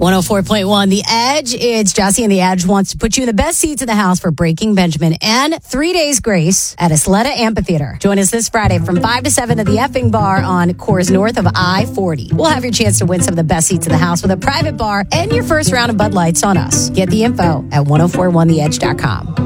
104.1 The Edge. It's Jesse, and The Edge wants to put you in the best seats in the house for Breaking Benjamin and 3 days grace at Isleta Amphitheater. Join us this Friday from 5 to 7 at the Effing Bar on Coors North of I-40. We'll have your chance to win some of the best seats in the house with a private bar and your first round of Bud Lights on us. Get the info at 1041theedge.com.